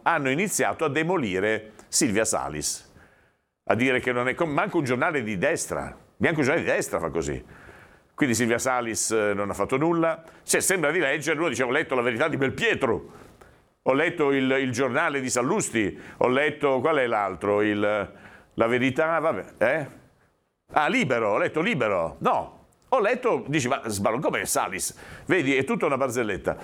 hanno iniziato a demolire Silvia Salis, a dire che non è... Manca un giornale di destra, neanche un giornale di destra fa così. Quindi Silvia Salis non ha fatto nulla. Cioè, sembra di leggere, lui dice, ho letto La verità di Belpietro, ho letto il giornale di Sallusti, ho letto, qual è l'altro? La verità, vabbè, Ah, Libero, ho letto Libero. No, ho letto, dici, ma sballo, come Salis? Vedi, è tutta una barzelletta.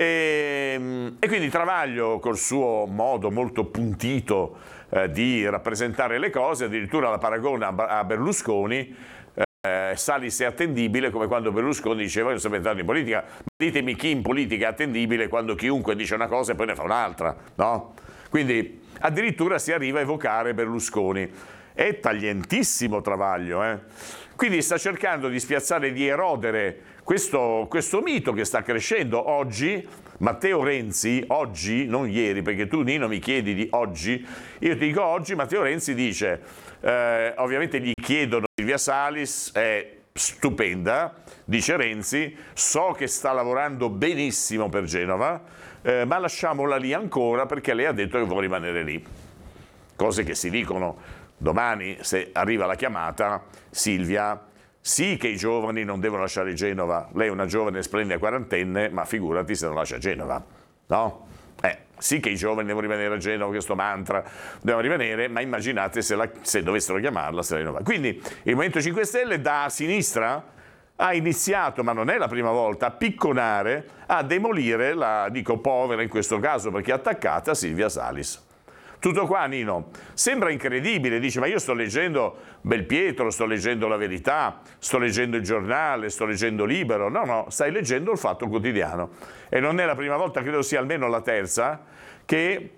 E quindi Travaglio, col suo modo molto puntito di rappresentare le cose, addirittura la paragona a Berlusconi. Salis è attendibile come quando Berlusconi diceva io non sono entrato in politica, ditemi chi in politica è attendibile quando chiunque dice una cosa e poi ne fa un'altra, no? Quindi addirittura si arriva a evocare Berlusconi. È taglientissimo Travaglio, Quindi sta cercando di spiazzare, di erodere questo mito che sta crescendo. Oggi Matteo Renzi, oggi, non ieri, perché tu Nino mi chiedi di oggi, io ti dico oggi, Matteo Renzi dice, ovviamente gli chiedono Silvia Salis, è stupenda, dice Renzi, so che sta lavorando benissimo per Genova, ma lasciamola lì ancora perché lei ha detto che vuole rimanere lì. Cose che si dicono. Domani, se arriva la chiamata, Silvia, sì che i giovani non devono lasciare Genova, lei è una giovane splendida quarantenne, ma figurati se non lascia Genova, no? Sì che i giovani devono rimanere a Genova, questo mantra, devono rimanere, ma immaginate se dovessero chiamarla, se la rinnova. Quindi il Movimento 5 Stelle da sinistra ha iniziato, ma non è la prima volta, a picconare, a demolire la, dico povera in questo caso, perché è attaccata Silvia Salis. Tutto qua, Nino, sembra incredibile, dici ma io sto leggendo Belpietro, sto leggendo La Verità, sto leggendo Il Giornale, sto leggendo Libero, no, stai leggendo Il Fatto Quotidiano e non è la prima volta, credo sia almeno la terza, che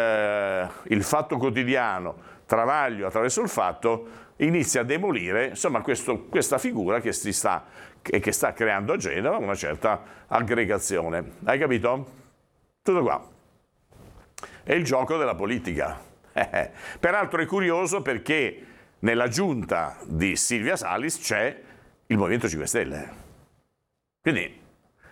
Il Fatto Quotidiano, Travaglio attraverso Il Fatto, inizia a demolire insomma questa figura che sta creando a Genova una certa aggregazione. Hai capito? Tutto qua. È il gioco della politica. Peraltro è curioso perché nella giunta di Silvia Salis c'è il Movimento 5 Stelle. Quindi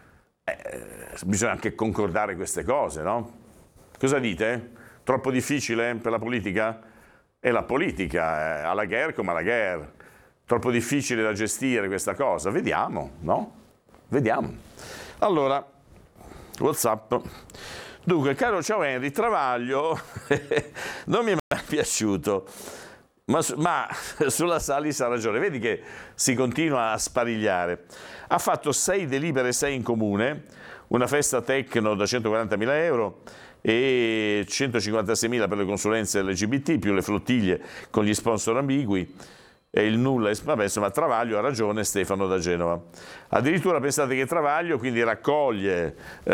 bisogna anche concordare queste cose, no? Cosa dite? Troppo difficile per la politica? È la politica, alla guerra come alla guerra. Troppo difficile da gestire questa cosa? Vediamo, no? Vediamo. Allora, WhatsApp. Dunque, caro ciao Henry, Travaglio non mi è mai piaciuto, ma sulla Salis ha ragione, vedi che si continua a sparigliare. Ha fatto 6 delibere, 6 in comune, una festa tecno da 140.000 euro e 156.000 per le consulenze LGBT, più le flottiglie con gli sponsor ambigui. E il nulla, vabbè, insomma, Travaglio ha ragione, Stefano da Genova. Addirittura pensate che Travaglio quindi raccoglie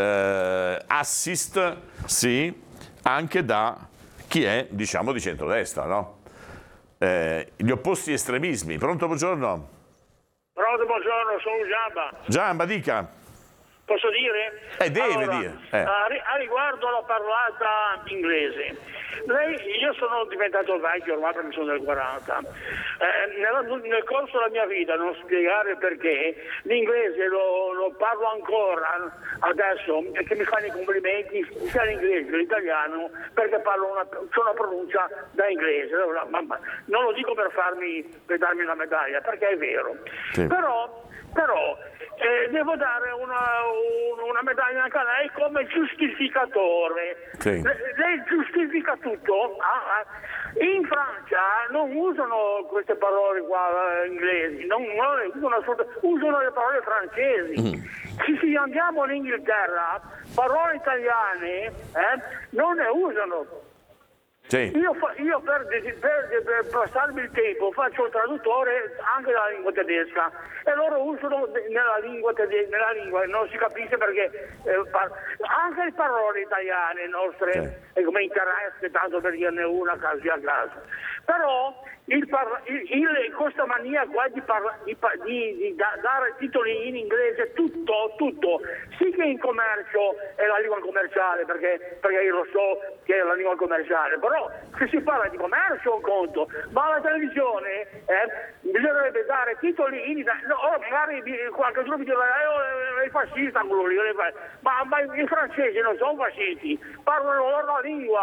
assist, sì, anche da chi è, diciamo, di centrodestra, no? Gli opposti estremismi. Pronto, buongiorno? Pronto, buongiorno, sono Giamba. Giamba, dica. Posso dire? Deve dire. A riguardo alla parlata inglese, io sono diventato vecchio ormai perché sono del 40. Nel corso della mia vita non spiegare perché l'inglese lo parlo ancora adesso e che mi fanno i complimenti sia l'inglese che l'italiano perché c'è una pronuncia da inglese. Non lo dico per darmi una medaglia perché è vero. Sì. Però devo dare una medaglia anche a lei come giustificatore. Sì. Lei giustifica tutto. In Francia non usano queste parole qua inglesi, non usano le parole francesi. Se andiamo in Inghilterra, parole italiane non ne usano. Sì. Io per passarmi il tempo faccio il traduttore anche della lingua tedesca e loro usano nella lingua non si capisce perché anche le parole italiane nostre come interesse, tanto per dirne una così a caso. Però questa mania qua di dare titoli in inglese tutto sì che in commercio è la lingua commerciale perché io lo so che è la lingua commerciale, però se si parla di commercio è un conto, ma alla televisione bisognerebbe dare titoli magari qualche giorno mi dirà è fascista quello lì, ma i francesi non sono fascisti, parlano la loro lingua.